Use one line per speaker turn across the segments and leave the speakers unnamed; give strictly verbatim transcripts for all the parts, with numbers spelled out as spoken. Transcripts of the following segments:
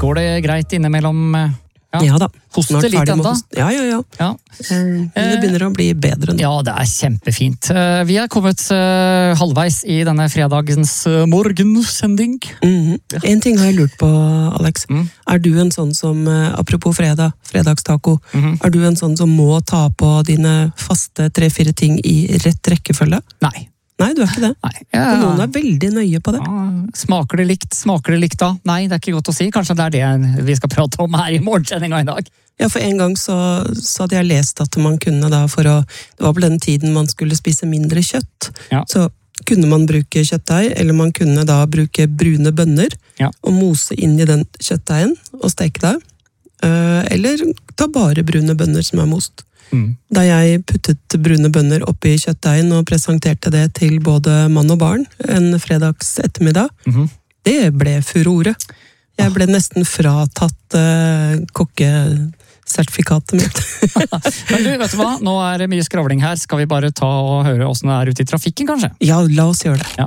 Går det greit innimellom?
Ja, ja da.
Hoste litt enda?
Ja, ja, ja.
ja.
Det begynner å bli bedre nå.
Ja, det er kjempefint. Vi er kommet halvveis i denne fredagens morgensending.
Mm-hmm. En ting har jeg lurt på, Alex. Mm. Er du en sånn som, apropos fredag, fredagstaco, mm-hmm. er du en sånn som må ta på dine faste tre-fire ting i rett rekkefølge?
Nei.
Nei, du er ikke det.
Nei, ja.
Og noen er veldig nøye på det.
Ja, smaker det likt? Smaker det likt da? Nei, det er ikke godt å si. Kanskje det er det vi skal prate om her i morgensendinga i dag.
Ja, for en gang så, så hadde jeg lest at man kunne da for å, det var på den tiden man skulle spise mindre kjøtt, ja. Så kunne man bruke kjøttdeig, eller man kunne da bruke brune bønner, ja. Og mose inn i den kjøttdeigen og steke det, eller ta bare brune bønner som er most. Mm. Da jeg puttet brune bønner oppi kjøttdeigen og presenterte det til både mann og barn en fredags ettermiddag, mm-hmm. det ble furore. Jeg ble nesten fratatt uh, kokkesertifikatet mitt.
Men du, vet du hva? Nå er det mye skravling her. Skal vi bare ta og høre hvordan det er ute i trafikken, kanskje?
Ja, la oss gjøre det.
Ja.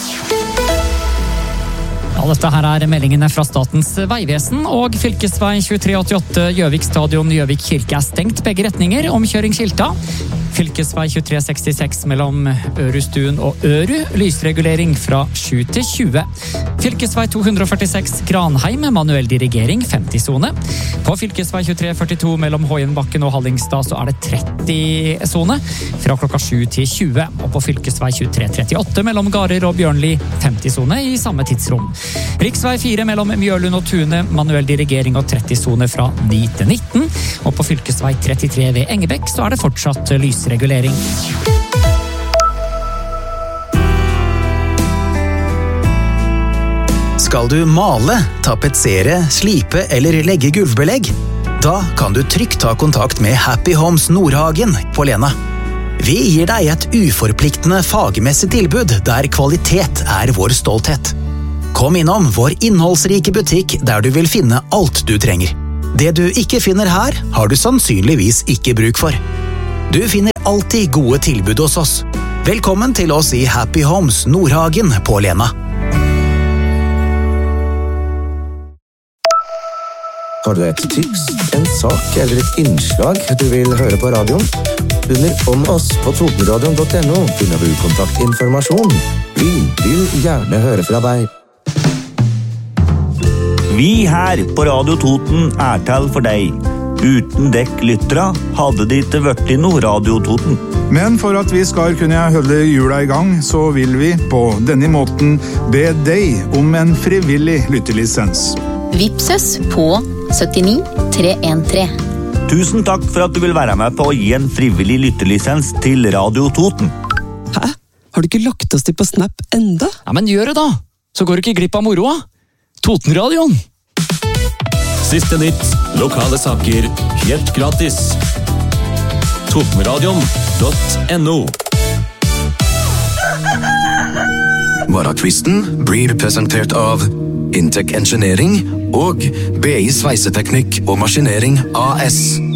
Ja, dette her er meldingene fra Statens vegvesen, og fylkesvei tjuetre åttiåtte Gjøvik stadion Gjøvik kirke er stengt begge retninger, omkjøring skilta. Fylkesvei tjuetre sekstiseks mellom Ørustuen og Øru, lysregulering fra sju til tjue. Fylkesvei to førtiseks Granheim, manuell dirigering, femti-sone. På fylkesvei tjuetre førtito mellom Hoienbakken og Hallingstad så er det tretti-sone, fra klokka sju til tjue. Og på fylkesvei tjuetre trettiåtte mellom Garer og Bjørnli, femti-sone i samme tidsrom. Riksvei fire mellom Mjølund og Tune, manuell dirigering og tretti-sone fra ni til nitten. Og på fylkesvei trettitre ved Engebekk så er det fortsatt lysregulering.
Skal du male, tapetsere, slipe eller legge gulvbelegg? Da kan du trygt ta kontakt med Happy Homes Nordhagen på Lena. Vi gir deg et uforpliktende fagmessig tilbud der kvalitet er vår stolthet. Kom innom vår innholdsrike butikk der du vil finne alt du trenger. Det du ikke finner her, har du sannsynligvis ikke bruk for. Du finner alltid gode tilbud hos oss. Velkommen til oss i Happy Homes Nordhagen på Lena.
Har du et tips, en sak eller et innslag du vil høre på radioen? Under Om oss på totenradion punktum no finner du kontaktinformasjon. Vi vil gjerne høre fra deg.
Vi her på Radio Toten er til for deg. Uten dekk lyttere hadde det ikke vært noe Radio Toten.
Men for at vi skal kunne holde jula i gang, så vil vi på denne måten be deg om en frivillig lyttelisens.
Vipses på syttini tre en tre.
Tusen takk for at du vil være med på å gi en frivillig lyttelisens til Radio Toten.
Hæ? Har du ikke lagt oss til på Snap enda?
Ja, men gjør det da! Så går du ikke glipp av moroa. Totenradioen!
Siste nytt, lokale saker, helt gratis. Totenradion punktum no.
Morgenquisten blir presentert av Intec Engineering og B I Sveiseteknikk og Maskinering A S.